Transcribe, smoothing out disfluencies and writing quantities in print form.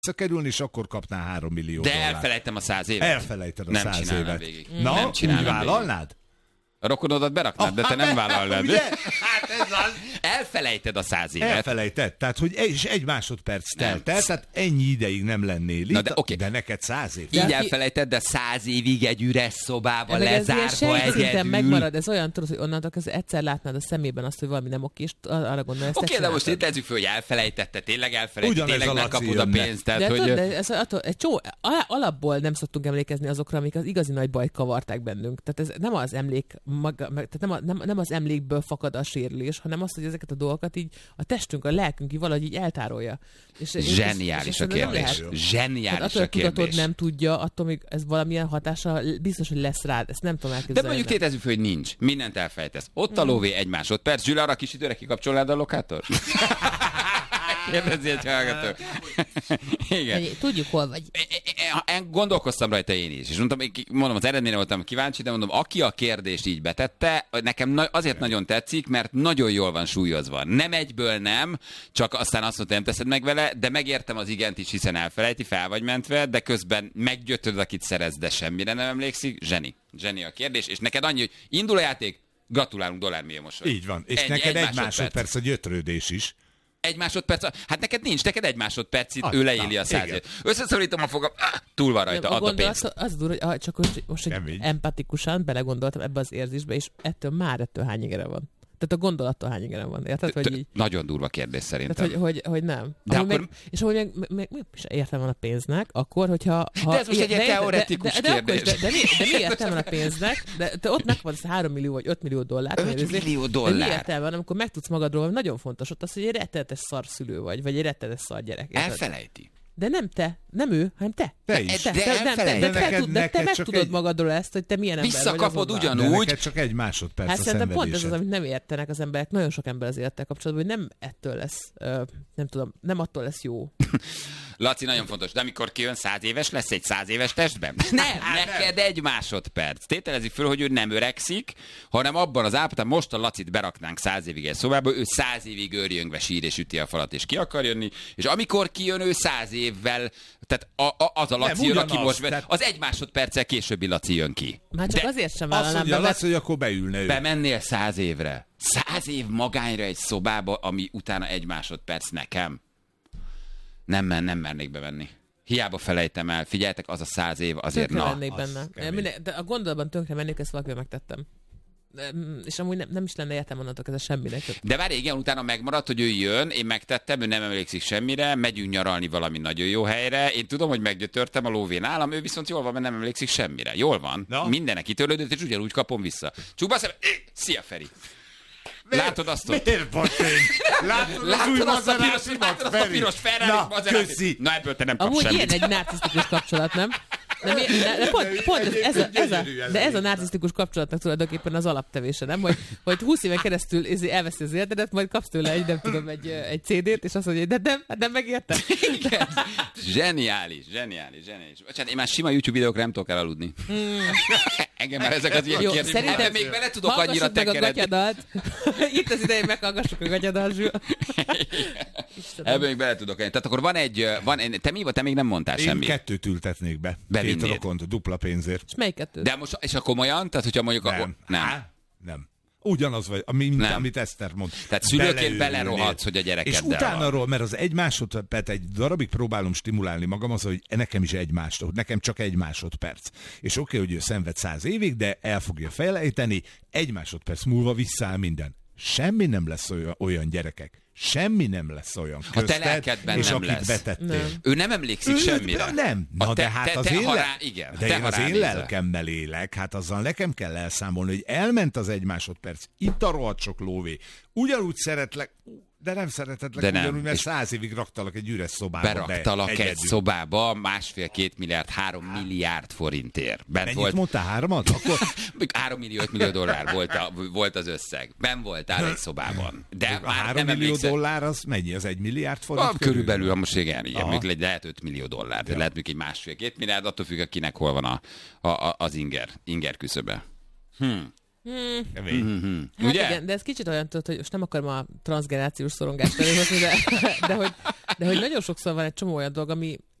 kerülni, és akkor kapnál 3 millió De dollárt. elfelejtem a 100 évet. Elfelejted a 100 csinálnám évet. végig. Na, Nem úgy csinálnám vállalnád? A rokonodat beraknád, de te nem vállalnád. Ugye? Hát ez az. Elfelejted a 100 évet. Elfelejted. Tehát, hogy egy másodperc telt el, tehát ennyi ideig nem lennél itt, de neked 100 év. Így elfelejted, de 100 évig egy üres szobába lezárva egyedül. egyedül. Megmarad, ez olyan, tudod, hogy onnantól kezdve egyszer látnád a szemében azt, hogy valami nem oké, és arra gondolod, ezt Oké, de most itt tezzük föl, hogy elfelejtette, tényleg elfelejtette, tényleg megkapod a pénzt. Tehát, de, hogy... de ez egy alapból nem szoktunk emlékezni azokra, amik az igazi nagy bajt kavarták bennünk. Tehát ez nem az emlék tehát nem az emlékből fakad a sérülés, hanem az, hogy ezeket a dolgokat így a testünk, a lelkünk így valahogy így eltárolja. Zseniális a kérdés. Zseniális a kérdés. Tudatod nem tudja, attól még ez valamilyen hatása biztos, hogy lesz rád. Ezt nem tudom elképzelni. De mondjuk tétezzük, hogy nincs. Mindent elfejtesz. Ott a lóvé 1 másodperc. Zsüle, arra kis időre kikapcsolnád a lokátor? Kérdezi egy hallgató. Igen. Tudjuk, hol vagy. Gondolkoztam rajta én is, és mondom, az eredményre voltam kíváncsi, de mondom, aki a kérdést így betette, nekem azért nagyon tetszik, mert nagyon jól van súlyozva. Nem egyből nem, csak aztán azt mondta, nem teszed meg vele, de megértem az igent is, hiszen elfelejti, fel vagy mentve, de közben meggyötöd, akit szerez, de semmire nem emlékszik. Zseni a kérdés, és neked annyi, hogy indul a játék, gratulálunk, dollármillió mosoly. Így van, és neked egy másodperc a gyötrődés is. 1 másodperc, hát neked nincs, neked 1 másodperc itt, ő leéli a 100 évet. Összeszorítom a fogam, túl van rajta, add a pénzt. Az durva, hogy csak most empatikusan belegondoltam ebbe az érzésbe, és ettől hány igere van. Tehát a gondolattól hány igere van, érted? Hogy így... Nagyon durva kérdés szerintem. Tehát, hogy nem. De akkor... És ahogy meg is értelme van a pénznek, akkor, hogyha... De ez most egy teoretikus kérdés. De mi értelme van a pénznek? De te ott megkapod 3 millió vagy 5 millió dollár. 5 millió dollár. De mi értelme van, amikor megtudsz magadról, nagyon fontos ott az, hogy egy rettenetes szarszülő vagy egy rettenetes szar gyerek. Elfelejti. De nem ő, hanem te. Te is. De te megtudod magadról ezt, hogy te milyen ember vagy. Visszakapod ugyanúgy. De neked csak 1 másodperc a szerintem pont ez az, szenvedésed. amit nem értenek az emberek, nagyon sok ember az élettel kapcsolatban, hogy nem ettől lesz, nem tudom, nem attól lesz jó. Laci, nagyon fontos, de amikor kijön 100 éves, lesz egy 100 éves testben? Nem, neked 1 másodperc. Tételezzük föl, hogy ő nem öregszik, hanem abban az állapotban, most a Lacit beraknánk 100 évig egy szobába, ő 100 évig őrjöngve sír és üti a falat, és ki akar jönni, és amikor kijön ő 100 évvel, tehát az a Laci jön, aki most az 1 másodperccel későbbi Laci jön ki. Már csak azért sem vállalnám. Azt mondja Laci, hogy akkor beülne ő. Bemennél 100 évre. 100 év magányra egy szobába, ami utána 1 másodperc nekem. Nem mernék bevenni. Hiába felejtem el. Figyeljetek, az a 100 év azért tönkre mennék benne. De a gondolatban tönkre mennék, ezt valakivel megtettem. És amúgy nem is lenne értelme onnantól ez semminek. De várj, igen, utána megmaradt, hogy ő jön, én megtettem, ő nem emlékszik semmire, megyünk nyaralni valami nagyon jó helyre, én tudom, hogy meggyötörtem a lóvén állam, ő viszont jól van, mert nem emlékszik semmire. Jól van, mindenek kitörlődött, és ugyanúgy kapom vissza. Csukba a szemem, szia Feri! Látod azt ott? Miért botén? Látod azt a piros Ferrari Maserati? Na ebből te nem kapsz amúgy semmit. ilyen egy narcisztikus kapcsolat, nem? De pont ez a narcisztikus kapcsolatnak tulajdonképpen az alaptevése, nem? Hogy 20 éven keresztül elveszi az életedet, majd kapsz tőle egy CD-t, és azt mondja, hogy de nem megérte. Zseniális. Bocsánat, én már sima YouTube videókra nem tudok elaludni. Engem már ezek az ilyen kérdések. Ebben még bele tudok annyira tekeredni. Itt az ideje, meghallgassuk a gagyadat, Zsül. Ebben még bele tudok enni. Tehát akkor te még nem mondtál semmit. Én 2 ültetnék be. 2 rokont, dupla pénzért. És melyik 2? De most, és a komolyan? Tehát, hogyha mondjuk Nem. Ugyanaz vagy, amit Eszter mond. Tehát szülőként belerohadsz, hogy a gyerekeddel és utána mert az 1 másodperc, egy darabig próbálom stimulálni magam az, hogy nekem is 1 másodperc, nekem csak 1 másodperc. És oké, hogy ő szenved 100 évig, de el fogja felejteni, 1 másodperc múlva visszaáll minden. Semmi nem lesz olyan gyerekek. Semmi nem lesz olyan közted, a te lelkedben és nem akit lesz. Betettél. Nem. Ő nem emlékszik semmire. Nem. De hát az én lelkemmel élek, hát azzal nekem kell elszámolni, hogy elment az 1 másodperc, itt a rohadt sok lóvé. Ugyanúgy szeretlek, de nem szeretetlek ugyanúgy, mert 100 évig raktalak egy üres szobába. Beraktalak egy szobába 1,5-2 milliárd, 3 milliárd forintért. Mennyit mondtál, 3-at? Akkor... 3 millió, 5 millió dollár volt az összeg. Ben voltál egy szobában. De a 3 millió dollár az mennyi? Az 1 milliárd forint? Körülbelül, most igen, még lehet 5 millió dollár. Ja. Lehet még egy 1,5-2 milliárd, attól függ, akinek hol van az inger küszöbe. Hát igen, de ez kicsit olyan, tudod, hogy most nem akarom a transzgenerációs szorongást előhozni, De hogy nagyon sokszor van egy csomó olyan dolog, ami